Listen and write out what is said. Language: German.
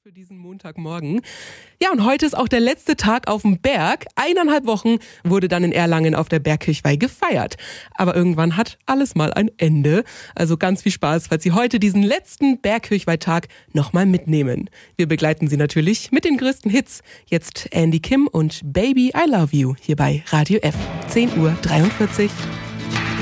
für diesen Montagmorgen. Ja, und heute ist auch der letzte Tag auf dem Berg. 1,5 Wochen wurde dann in Erlangen auf der Bergkirchweih gefeiert. Aber irgendwann hat alles mal ein Ende. Also ganz viel Spaß, falls Sie heute diesen letzten Bergkirchweih-Tag nochmal mitnehmen. Wir begleiten Sie natürlich mit den größten Hits. Jetzt Andy Kim und Baby I Love You hier bei Radio F. 10:43 Uhr.